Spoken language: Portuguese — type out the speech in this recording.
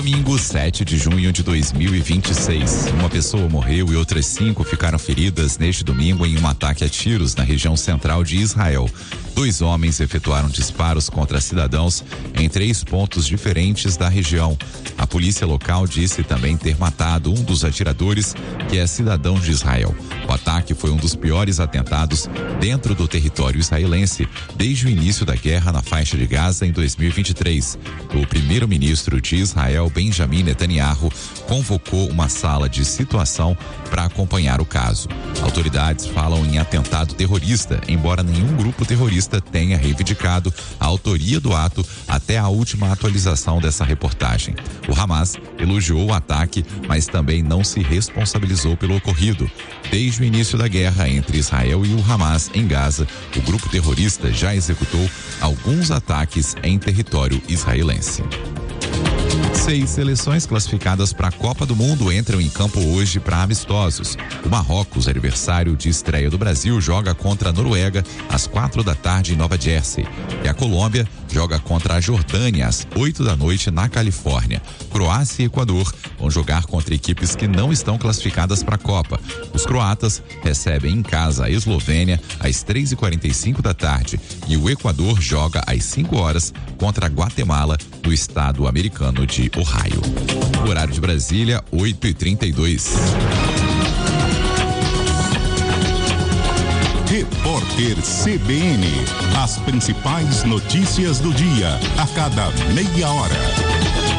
Domingo, 7 de junho de 2026. Uma pessoa morreu e outras 5 ficaram feridas neste domingo em um ataque a tiros na região central de Israel. 2 homens efetuaram disparos contra cidadãos em 3 pontos diferentes da região. A polícia local disse também ter matado um dos atiradores, que é cidadão de Israel. O ataque foi um dos piores atentados dentro do território israelense desde o início da guerra na faixa de Gaza em 2023. O primeiro-ministro de Israel, Benjamin Netanyahu, convocou uma sala de situação para acompanhar o caso. Autoridades falam em atentado terrorista, embora nenhum grupo terrorista tenha reivindicado a autoria do ato até a última atualização dessa reportagem. O Hamas elogiou o ataque, mas também não se responsabilizou pelo ocorrido. Desde o início da guerra entre Israel e o Hamas em Gaza, o grupo terrorista já executou alguns ataques em território israelense. 6 seleções classificadas para a Copa do Mundo entram em campo hoje para amistosos. O Marrocos, adversário de estreia do Brasil, joga contra a Noruega às 4 da tarde em Nova Jersey. E a Colômbia joga contra a Jordânia às 8 da noite na Califórnia. Croácia e Equador vão jogar contra equipes que não estão classificadas para a Copa. Os croatas recebem em casa a Eslovênia às 3h45 da tarde e o Equador joga às 5 horas contra a Guatemala do estado americano de Ohio. O horário de Brasília, 8h32. Repórter CBN. As principais notícias do dia, a cada meia hora.